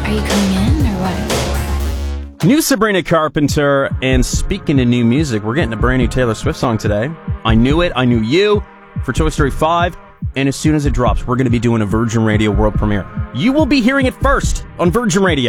Are you coming in or what? New Sabrina Carpenter, and speaking of new music, we're getting a brand new Taylor Swift song today. I Knew It, I Knew You, for Toy Story 5, and as soon as it drops, we're going to be doing a Virgin Radio world premiere. You will be hearing it first on Virgin Radio.